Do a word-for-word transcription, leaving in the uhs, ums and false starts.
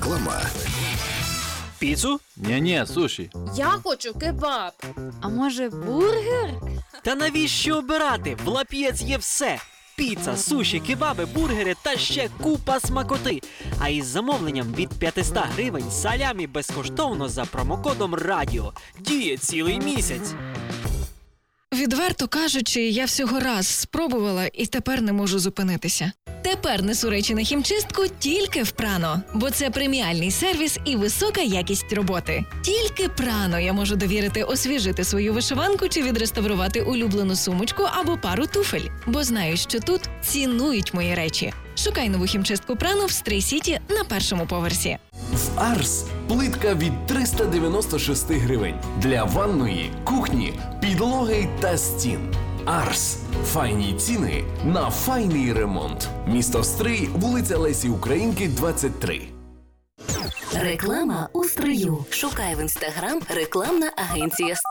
Реклама. Піцу? Ні-ні, суші. Я хочу кебаб. А може бургер? Та навіщо обирати? В Лап'єц є все. Піца, суші, кебаби, бургери та ще купа смакоти. А із замовленням від п'ятсот гривень салямі безкоштовно за промокодом «Радіо». Діє цілий місяць. Відверто кажучи, я всього раз спробувала і тепер не можу зупинитися. Тепер несу речі на хімчистку тільки в Прано, бо це преміальний сервіс і висока якість роботи. Тільки Прано я можу довірити освіжити свою вишиванку чи відреставрувати улюблену сумочку або пару туфель, бо знаю, що тут цінують мої речі. Шукай нову хімчистку Прано в Стрей-Сіті на першому поверсі. В Арс плитка від триста дев'яносто шість гривень. Для ванної, кухні, підлоги та стін. Арс. Файні ціни на файний ремонт. Місто Стрий, вулиця Лесі Українки, двадцять три. Реклама у Стрию. Шукай в інстаграм рекламна агенція